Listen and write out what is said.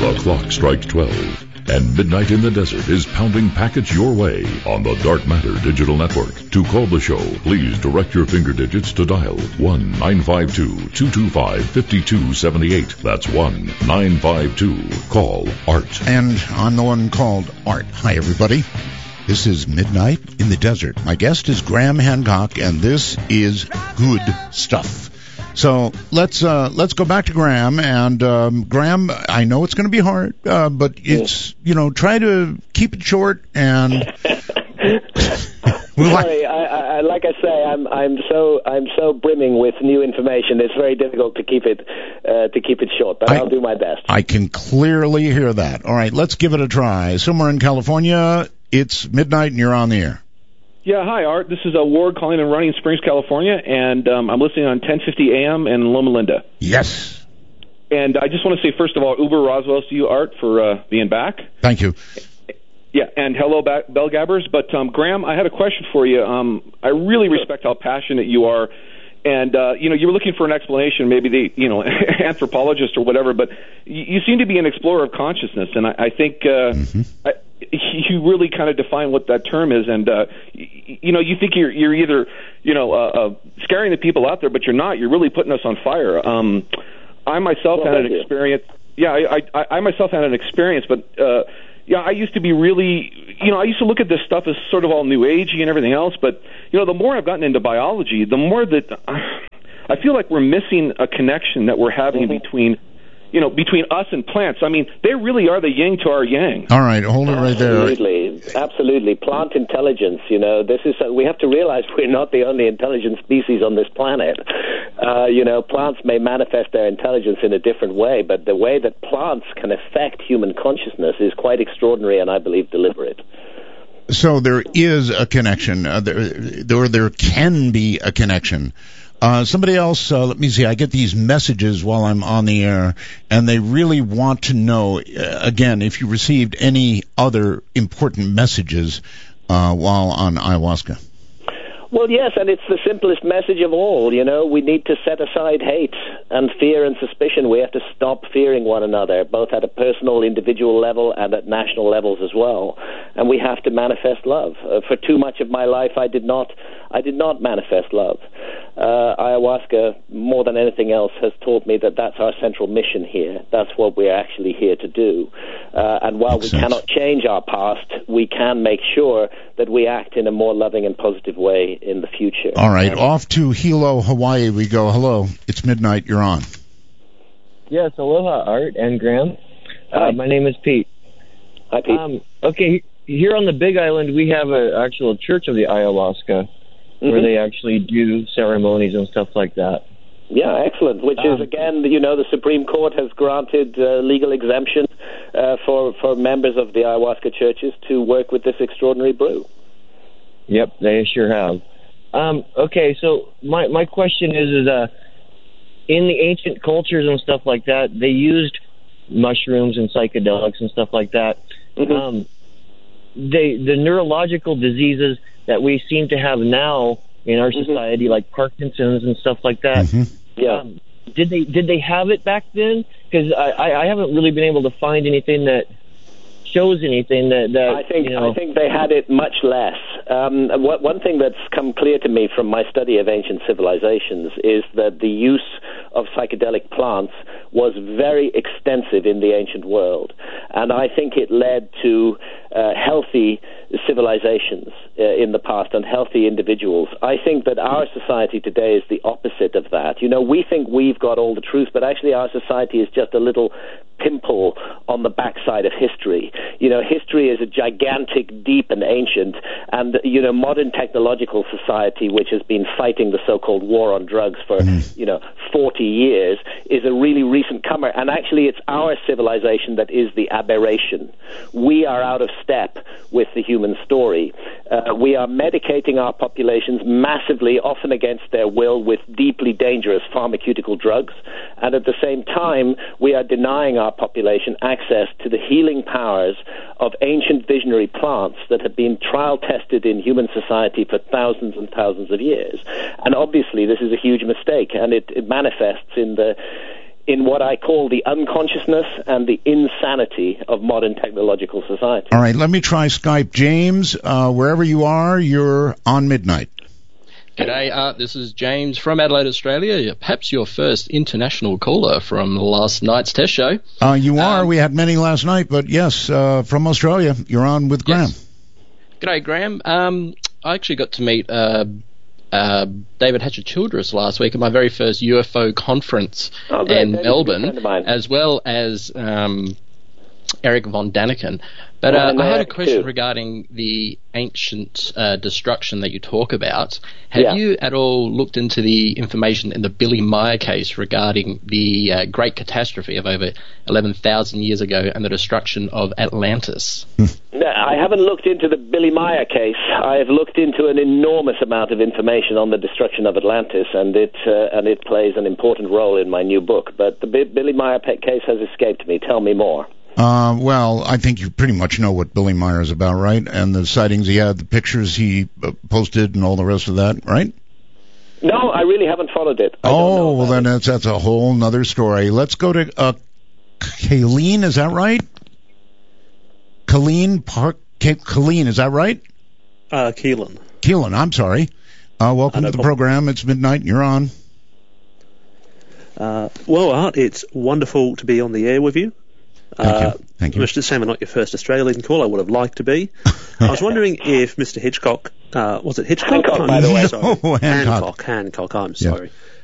The clock strikes 12. And Midnight in the Desert is pounding packets your way on the Dark Matter Digital Network. To call the show, please direct your finger digits to dial 1-952-225-5278. That's 1-952-CALL-ART. And I'm the one called Art. Hi, everybody. This is Midnight in the Desert. My guest is Graham Hancock, and this is good stuff. So let's go back to Graham, and Graham, I know it's going to be hard, but it's try to keep it short and. Sorry, I like I say, I'm so brimming with new information. It's very difficult to keep it short, but I'll do my best. I can clearly hear that. All right, let's give it a try. Somewhere in California, it's midnight, and you're on the air. Yeah, hi, Art. This is Ward calling in Running Springs, California, and I'm listening on 1050 AM in Loma Linda. Yes. And I just want to say, first of all, Uber Roswell to you, Art, for being back. Thank you. Yeah, and hello, Bell Gabbers. But, Graham, I had a question for you. I really respect how passionate you are. And, you were looking for an explanation, maybe the, anthropologist or whatever, but you seem to be an explorer of consciousness, and I think you really kind of define what that term is, and you think you're either scaring the people out there, but you're not. You're really putting us on fire. I myself had an experience. Yeah, I myself had an experience, but I used to be really, I used to look at this stuff as sort of all new agey and everything else, but the more I've gotten into biology, the more that I feel like we're missing a connection that we're having between us and plants. I mean, they really are the yin to our yang. All right, hold it right there. Absolutely. Plant intelligence, this is, we have to realize we're not the only intelligent species on this planet. Plants may manifest their intelligence in a different way, but the way that plants can affect human consciousness is quite extraordinary and I believe deliberate. So there is a connection, there can be a connection. Somebody else, let me see, I get these messages while I'm on the air, and they really want to know, again, if you received any other important messages while on ayahuasca. Well, yes, and it's the simplest message of all. We need to set aside hate and fear and suspicion. We have to stop fearing one another, both at a personal, individual level and at national levels as well. And we have to manifest love. For too much of my life, I did not manifest love. Ayahuasca, more than anything else, has taught me that that's our central mission here. That's what we're actually here to do. And while we cannot change our past, we can make sure that we act in a more loving and positive way in the future. All right, off to Hilo, Hawaii we go. Hello, it's midnight, you're on. Yes, aloha, Art and Graham. My name is Pete. Hi, Pete. Okay, here on the Big Island, we have an actual church of the ayahuasca where they actually do ceremonies and stuff like that. Yeah, excellent. Which is, again, the Supreme Court has granted legal exemption for members of the ayahuasca churches to work with this extraordinary brew. Yep, they sure have. Okay, so my question is in the ancient cultures and stuff like that, they used mushrooms and psychedelics and stuff like that. The neurological diseases that we seem to have now in our society, like Parkinson's and stuff like that, did they have it back then? Because I haven't really been able to find anything that shows anything that I think they had it much less. One thing that's come clear to me from my study of ancient civilizations is that the use of psychedelic plants was very extensive in the ancient world, and I think it led to healthy civilizations in the past and healthy individuals. I think that our society today is the opposite of that. We think we've got all the truth, but actually our society is just a little pimple on the backside of history. History is a gigantic, deep and ancient, and modern technological society, which has been fighting the so-called war on drugs for 40 years, is a really recent comer. And actually it's our civilization that is the aberration. We are out of step with the human story. We are medicating our populations massively, often against their will, with deeply dangerous pharmaceutical drugs, and at the same time we are denying our population access to the healing powers of ancient visionary plants that have been trial tested in human society for thousands and thousands of years. And obviously this is a huge mistake, and it manifests in the in what I call the unconsciousness and the insanity of modern technological society. All right, let me try Skype. James, wherever you are, you're on Midnight. G'day, this is James from Adelaide, Australia. Perhaps your first international caller from last night's test show. You are. We had many last night, but yes, from Australia. You're on with Graham. Yes. G'day, Graham. I actually got to meet David Hatcher-Childress last week at my very first UFO conference in Melbourne, as well as Eric von Daniken. But I had a question regarding the ancient destruction that you talk about. Have you at all looked into the information in the Billy Meier case regarding the great catastrophe of over 11,000 years ago and the destruction of Atlantis? No, I haven't looked into the Billy Meier case. I have looked into an enormous amount of information on the destruction of Atlantis, and it plays an important role in my new book. But the Billy Meier case has escaped me. Tell me more. Well, I think you pretty much know what Billy Meier is about, right? And the sightings he had, the pictures he posted, and all the rest of that, right? No, I really haven't followed it. Well, then that's a whole nother story. Let's go to Colleen, is that right? Colleen, is that right? Keelan, I'm sorry. Welcome to the program. It's Midnight, and you're on. Well, Art, it's wonderful to be on the air with you. Thank you. Mr. Sam, not your first Australian call. I would have liked to be. I was wondering if Mr. Hitchcock, was it Hitchcock? Hancock, by the way. Sorry. Hancock. Hancock, I'm sorry.